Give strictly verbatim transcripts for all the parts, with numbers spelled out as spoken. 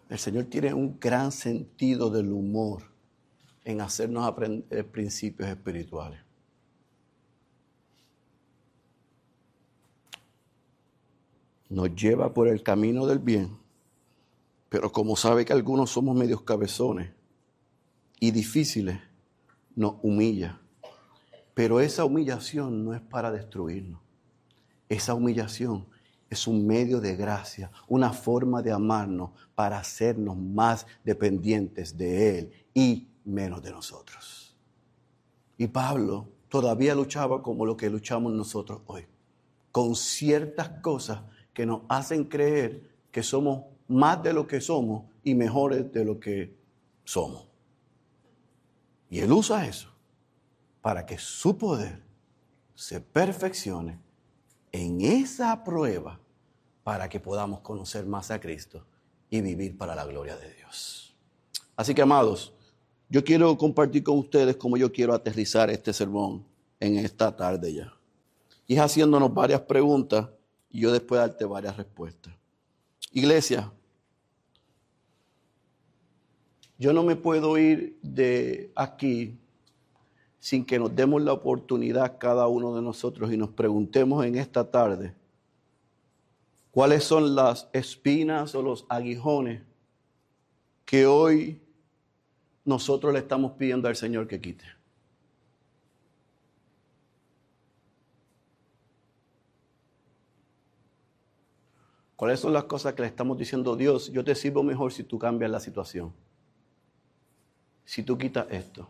El Señor tiene un gran sentido del humor en hacernos aprender principios espirituales. Nos lleva por el camino del bien, pero como sabe que algunos somos medios cabezones y difíciles, nos humilla. Pero esa humillación no es para destruirnos. Esa humillación es un medio de gracia, una forma de amarnos para hacernos más dependientes de Él y menos de nosotros. Y Pablo todavía luchaba como lo que luchamos nosotros hoy, con ciertas cosas que nos hacen creer que somos más de lo que somos y mejores de lo que somos. Y Él usa eso para que su poder se perfeccione en esa prueba para que podamos conocer más a Cristo y vivir para la gloria de Dios. Así que, amados, yo quiero compartir con ustedes cómo yo quiero aterrizar este sermón en esta tarde ya. Y es haciéndonos varias preguntas y yo después darte varias respuestas. Iglesia, yo no me puedo ir de aquí sin que nos demos la oportunidad cada uno de nosotros y nos preguntemos en esta tarde cuáles son las espinas o los aguijones que hoy nosotros le estamos pidiendo al Señor que quite. ¿Cuáles son las cosas que le estamos diciendo? Dios, yo te sirvo mejor si tú cambias la situación. Si tú quitas esto.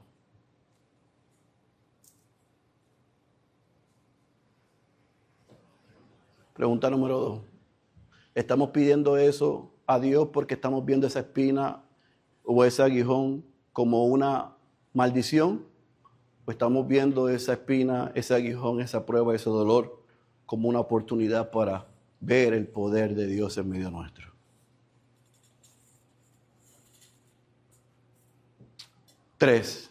Pregunta número dos. ¿Estamos pidiendo eso a Dios porque estamos viendo esa espina o ese aguijón como una maldición? ¿O estamos viendo esa espina, ese aguijón, esa prueba, ese dolor como una oportunidad para ver el poder de Dios en medio nuestro? Tres.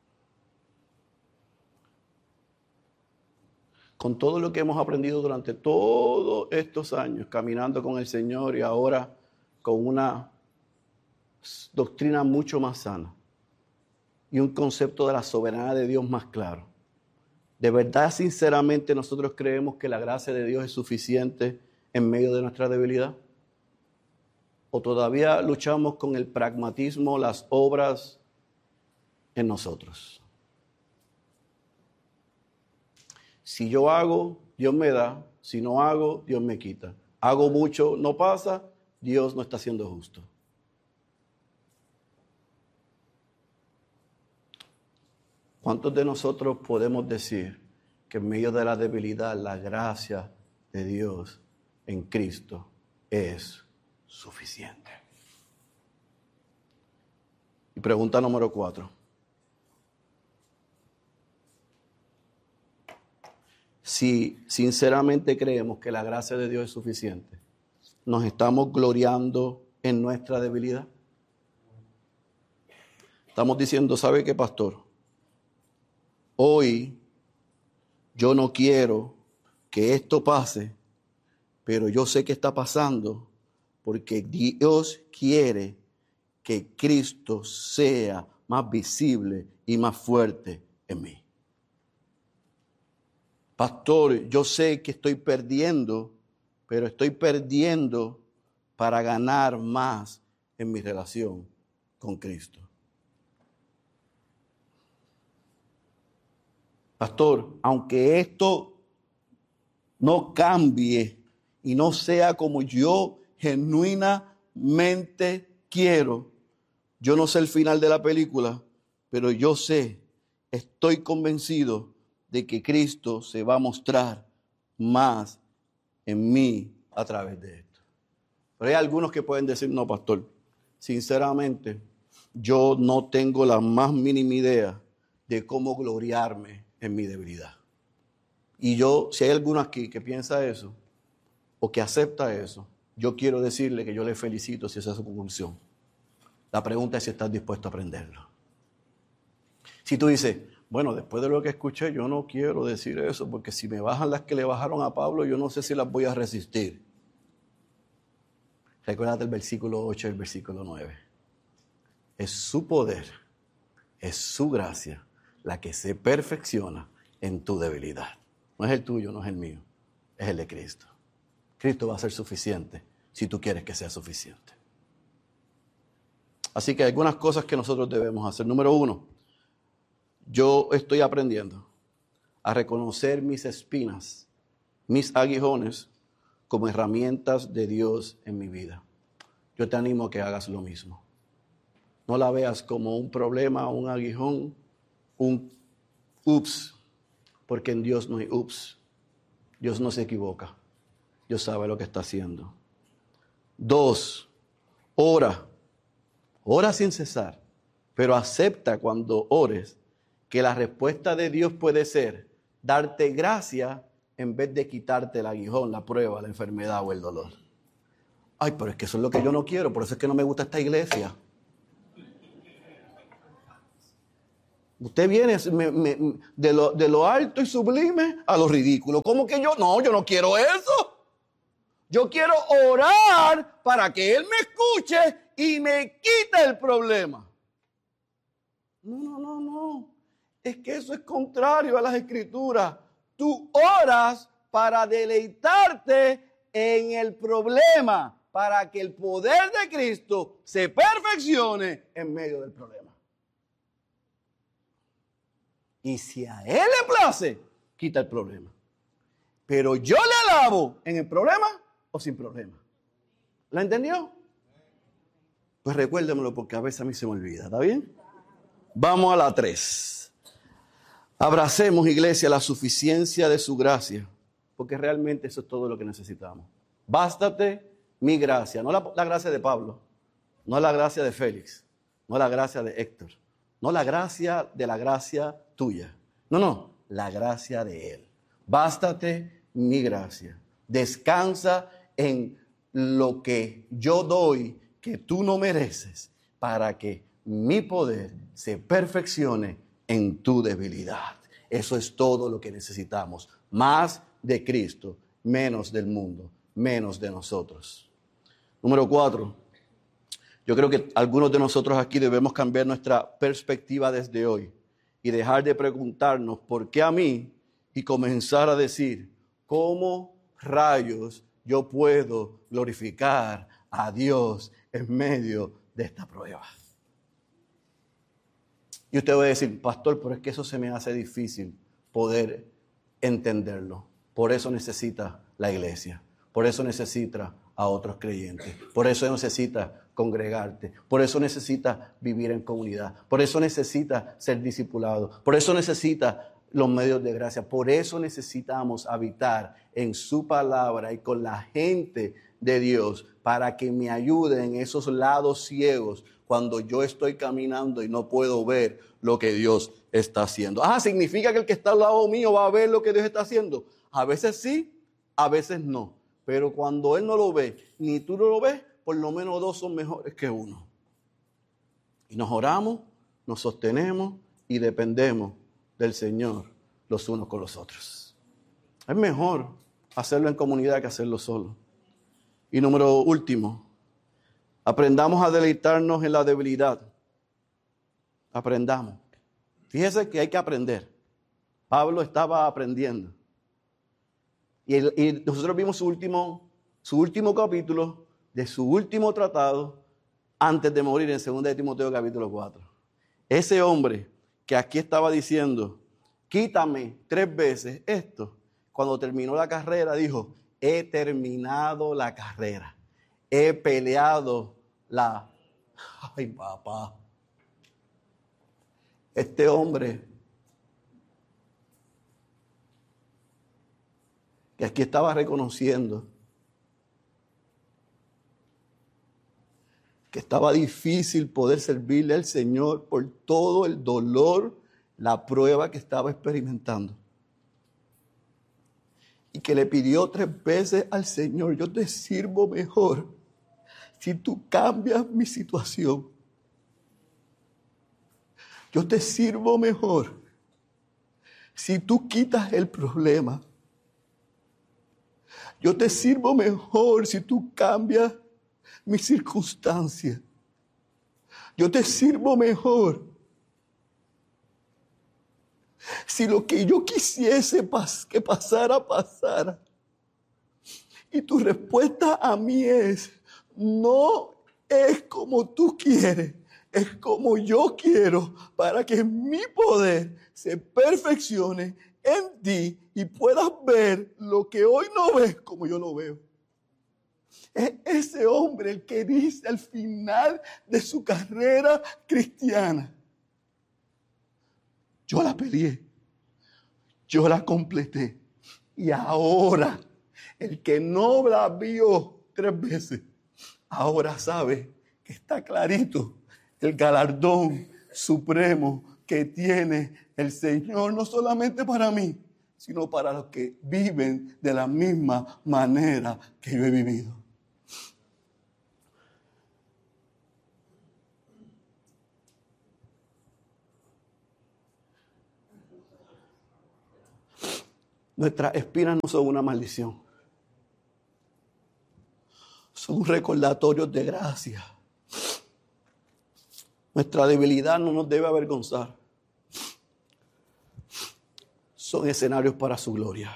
Con todo lo que hemos aprendido durante todos estos años, caminando con el Señor y ahora con una doctrina mucho más sana y un concepto de la soberanía de Dios más claro. ¿De verdad, sinceramente, nosotros creemos que la gracia de Dios es suficiente en medio de nuestra debilidad? ¿O todavía luchamos con el pragmatismo, las obras en nosotros? Si yo hago, Dios me da. Si no hago, Dios me quita. Hago mucho, no pasa, Dios no está siendo justo. ¿Cuántos de nosotros podemos decir que en medio de la debilidad la gracia de Dios en Cristo es suficiente? Y pregunta número cuatro. Si sinceramente creemos que la gracia de Dios es suficiente, ¿nos estamos gloriando en nuestra debilidad? Estamos diciendo, ¿sabe qué, pastor? Hoy yo no quiero que esto pase, pero yo sé que está pasando porque Dios quiere que Cristo sea más visible y más fuerte en mí. Pastor, yo sé que estoy perdiendo, pero estoy perdiendo para ganar más en mi relación con Cristo. Pastor, aunque esto no cambie y no sea como yo genuinamente quiero, yo no sé el final de la película, pero yo sé, estoy convencido de que Cristo se va a mostrar más en mí a través de esto. Pero hay algunos que pueden decir, no, pastor, sinceramente, yo no tengo la más mínima idea de cómo gloriarme en mi debilidad. Y yo, si hay alguno aquí que piensa eso, o que acepta eso, yo quiero decirle que yo le felicito si esa es su conclusión. La pregunta es si estás dispuesto a aprenderlo. Si tú dices, bueno, después de lo que escuché, yo no quiero decir eso, porque si me bajan las que le bajaron a Pablo, yo no sé si las voy a resistir. Recuérdate el versículo ocho y el versículo nueve. Es su poder, es su gracia la que se perfecciona en tu debilidad. No es el tuyo, no es el mío, es el de Cristo. Cristo va a ser suficiente si tú quieres que sea suficiente. Así que hay algunas cosas que nosotros debemos hacer. Número uno, yo estoy aprendiendo a reconocer mis espinas, mis aguijones, como herramientas de Dios en mi vida. Yo te animo a que hagas lo mismo. No la veas como un problema, un aguijón, un ups, porque en Dios no hay ups. Dios no se equivoca. Dios sabe lo que está haciendo. Dos, ora. Ora sin cesar, pero acepta cuando ores que la respuesta de Dios puede ser darte gracia en vez de quitarte el aguijón, la prueba, la enfermedad o el dolor. Ay, pero es que eso es lo que yo no quiero, por eso es que no me gusta esta iglesia. Usted viene me, me, de, lo, de lo alto y sublime a lo ridículo. ¿Cómo que yo? No, yo no quiero eso. Yo quiero orar para que Él me escuche y me quite el problema. No, no, no, no. Es que eso es contrario a las Escrituras. Tú oras para deleitarte en el problema, para que el poder de Cristo se perfeccione en medio del problema. Y si a Él le place, quita el problema. Pero yo le alabo en el problema o sin problema. ¿La entendió? Pues recuérdemelo porque a veces a mí se me olvida, ¿está bien? Vamos a la tres. Abracemos, iglesia, la suficiencia de su gracia, porque realmente eso es todo lo que necesitamos. Bástate mi gracia, no la, la gracia de Pablo, no la gracia de Félix, no la gracia de Héctor, no la gracia de la gracia tuya, no, no, la gracia de Él. Bástate mi gracia, descansa en lo que yo doy, que tú no mereces, para que mi poder se perfeccione en tu debilidad. Eso es todo lo que necesitamos. Más de Cristo, menos del mundo, menos de nosotros. Número cuatro. Yo creo que algunos de nosotros aquí debemos cambiar nuestra perspectiva desde hoy y dejar de preguntarnos ¿por qué a mí? Y comenzar a decir ¿cómo rayos yo puedo glorificar a Dios en medio de esta prueba? Y usted va a decir, pastor, pero es que eso se me hace difícil poder entenderlo. Por eso necesita la iglesia. Por eso necesita a otros creyentes. Por eso necesita congregarte. Por eso necesita vivir en comunidad. Por eso necesita ser discipulado. Por eso necesita los medios de gracia. Por eso necesitamos habitar en su palabra y con la gente de Dios para que me ayude en esos lados ciegos cuando yo estoy caminando y no puedo ver lo que Dios está haciendo. Ah, ¿significa que el que está al lado mío va a ver lo que Dios está haciendo? A veces sí, a veces no. Pero cuando Él no lo ve, ni tú no lo ves, por lo menos dos son mejores que uno. Y nos oramos, nos sostenemos y dependemos del Señor los unos con los otros. Es mejor hacerlo en comunidad que hacerlo solo. Y número último, aprendamos a deleitarnos en la debilidad. Aprendamos. Fíjese que hay que aprender. Pablo estaba aprendiendo. Y, el, y nosotros vimos su último, su último capítulo de su último tratado antes de morir en segunda de Timoteo capítulo cuatro. Ese hombre que aquí estaba diciendo, quítame tres veces esto, cuando terminó la carrera dijo, he terminado la carrera, he peleado la... Ay, papá. Este hombre que aquí estaba reconociendo que estaba difícil poder servirle al Señor por todo el dolor, la prueba que estaba experimentando. Y que le pidió tres veces al Señor, yo te sirvo mejor si tú cambias mi situación. Yo te sirvo mejor si tú quitas el problema. Yo te sirvo mejor si tú cambias mi circunstancia. Yo te sirvo mejor. Si lo que yo quisiese pas- que pasara, pasara. Y tu respuesta a mí es, no es como tú quieres, es como yo quiero, para que mi poder se perfeccione en ti y puedas ver lo que hoy no ves como yo lo veo. Es ese hombre el que dice al final de su carrera cristiana, yo la peleé, yo la completé y ahora el que no la vio tres veces, ahora sabe que está clarito el galardón supremo que tiene el Señor, no solamente para mí, sino para los que viven de la misma manera que yo he vivido. Nuestras espinas no son una maldición. Son un recordatorio de gracia. Nuestra debilidad no nos debe avergonzar. Son escenarios para su gloria.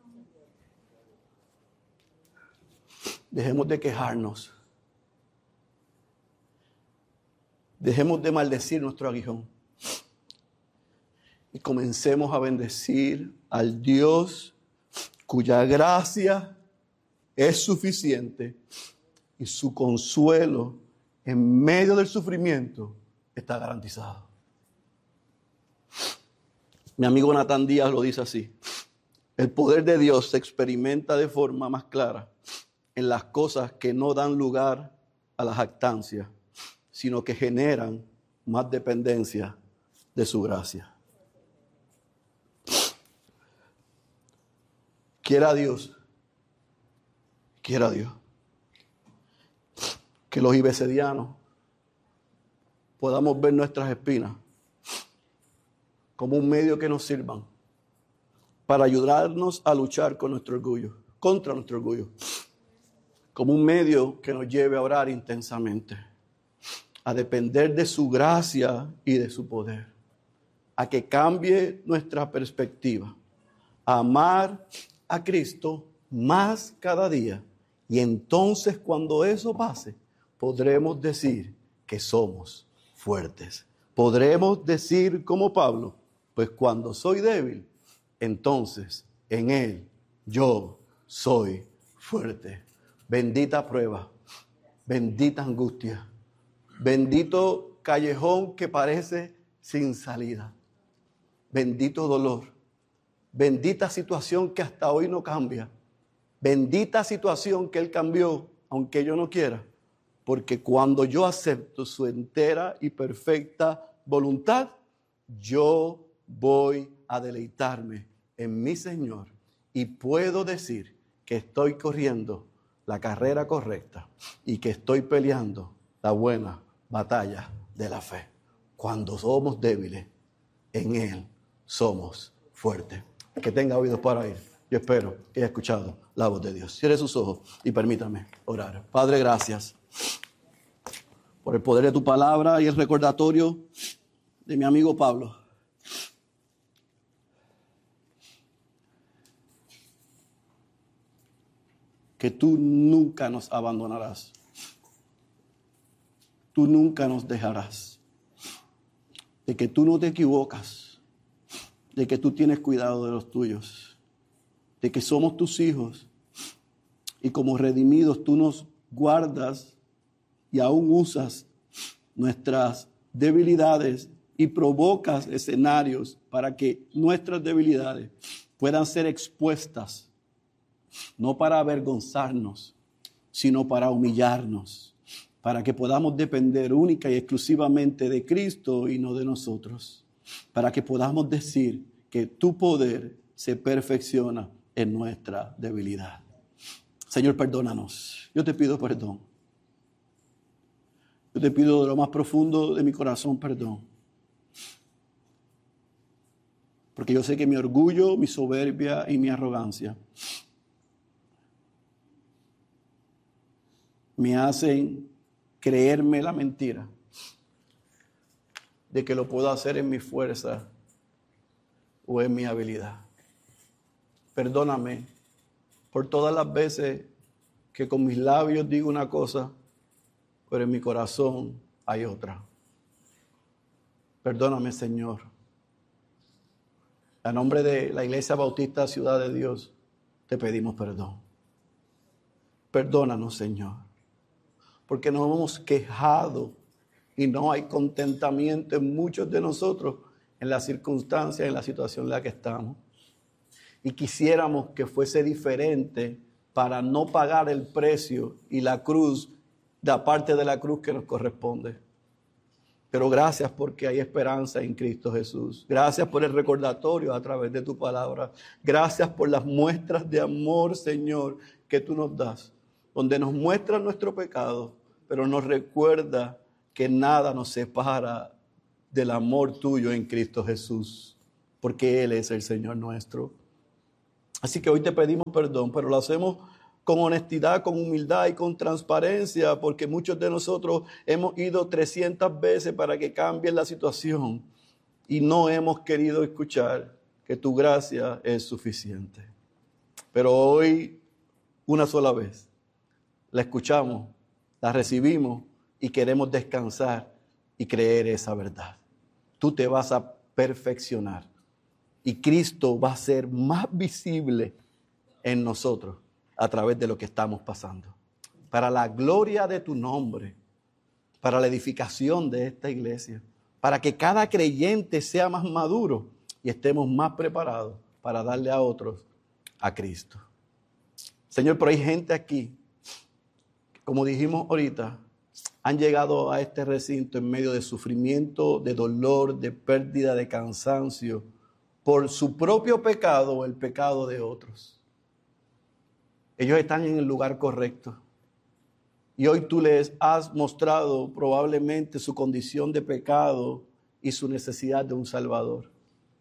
Dejemos de quejarnos. Dejemos de maldecir nuestro aguijón. Y comencemos a bendecir al Dios cuya gracia es suficiente y su consuelo en medio del sufrimiento está garantizado. Mi amigo Natán Díaz lo dice así: el poder de Dios se experimenta de forma más clara en las cosas que no dan lugar a la jactancia, sino que generan más dependencia de su gracia. Quiera Dios, quiera Dios, que los ibecedianos podamos ver nuestras espinas como un medio que nos sirvan para ayudarnos a luchar con nuestro orgullo, contra nuestro orgullo, como un medio que nos lleve a orar intensamente, a depender de su gracia y de su poder, a que cambie nuestra perspectiva, a amar a Cristo más cada día, y entonces cuando eso pase, podremos decir que somos fuertes. Podremos decir como Pablo, pues cuando soy débil, entonces en Él yo soy fuerte. Bendita prueba, bendita angustia, bendito callejón que parece sin salida, bendito dolor, bendita situación que hasta hoy no cambia, bendita situación que Él cambió, aunque yo no quiera, porque cuando yo acepto su entera y perfecta voluntad, yo voy a deleitarme en mi Señor y puedo decir que estoy corriendo la carrera correcta y que estoy peleando la buena batalla de la fe. Cuando somos débiles, en Él somos fuertes. Que tenga oídos para oír. Yo espero que haya escuchado la voz de Dios. Cierre sus ojos y permítame orar. Padre, gracias por el poder de tu palabra y el recordatorio de mi amigo Pablo. Que tú nunca nos abandonarás. Tú nunca nos dejarás. De que tú no te equivocas. De que tú tienes cuidado de los tuyos. De que somos tus hijos. Y como redimidos tú nos guardas y aún usas nuestras debilidades y provocas escenarios para que nuestras debilidades puedan ser expuestas, no para avergonzarnos, sino para humillarnos, para que podamos depender única y exclusivamente de Cristo y no de nosotros, para que podamos decir que tu poder se perfecciona en nuestra debilidad. Señor, perdónanos. Yo te pido perdón. Yo te pido de lo más profundo de mi corazón perdón. Porque yo sé que mi orgullo, mi soberbia y mi arrogancia me hacen creerme la mentira de que lo puedo hacer en mi fuerza o en mi habilidad. Perdóname por todas las veces que con mis labios digo una cosa, pero en mi corazón hay otra. Perdóname, Señor. A nombre de la Iglesia Bautista Ciudad de Dios, te pedimos perdón. Perdónanos, Señor, porque nos hemos quejado y no hay contentamiento en muchos de nosotros en las circunstancias, en la situación en la que estamos. Y quisiéramos que fuese diferente para no pagar el precio y la cruz, la parte de la cruz que nos corresponde. Pero gracias porque hay esperanza en Cristo Jesús. Gracias por el recordatorio a través de tu palabra. Gracias por las muestras de amor, Señor, que tú nos das, donde nos muestra nuestro pecado, pero nos recuerda que nada nos separa del amor tuyo en Cristo Jesús, porque Él es el Señor nuestro. Así que hoy te pedimos perdón, pero lo hacemos con honestidad, con humildad y con transparencia, porque muchos de nosotros hemos ido trescientas veces para que cambie la situación y no hemos querido escuchar que tu gracia es suficiente. Pero hoy, una sola vez, la escuchamos, la recibimos y queremos descansar y creer esa verdad. Tú te vas a perfeccionar y Cristo va a ser más visible en nosotros a través de lo que estamos pasando. Para la gloria de tu nombre, para la edificación de esta iglesia, para que cada creyente sea más maduro y estemos más preparados para darle a otros a Cristo. Señor, pero hay gente aquí, como dijimos ahorita, han llegado a este recinto en medio de sufrimiento, de dolor, de pérdida, de cansancio, por su propio pecado o el pecado de otros. Ellos están en el lugar correcto. Y hoy tú les has mostrado probablemente su condición de pecado y su necesidad de un Salvador.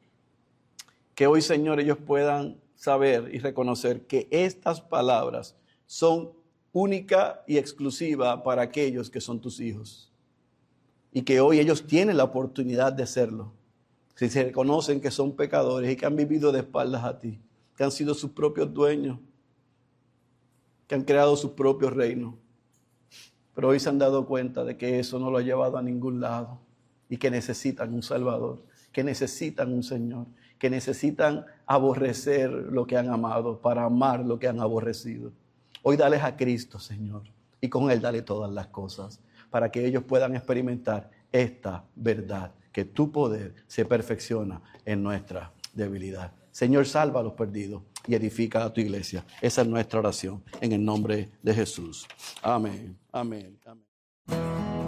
Que hoy, Señor, ellos puedan saber y reconocer que estas palabras son única y exclusiva para aquellos que son tus hijos. Y que hoy ellos tienen la oportunidad de serlo. Si se reconocen que son pecadores y que han vivido de espaldas a ti, que han sido sus propios dueños, que han creado sus propios reinos. Pero hoy se han dado cuenta de que eso no lo ha llevado a ningún lado y que necesitan un Salvador, que necesitan un Señor, que necesitan aborrecer lo que han amado para amar lo que han aborrecido. Hoy dales a Cristo, Señor, y con Él dale todas las cosas para que ellos puedan experimentar esta verdad, que tu poder se perfecciona en nuestra debilidad. Señor, salva a los perdidos y edifica a tu iglesia. Esa es nuestra oración en el nombre de Jesús. Amén, amén, amén.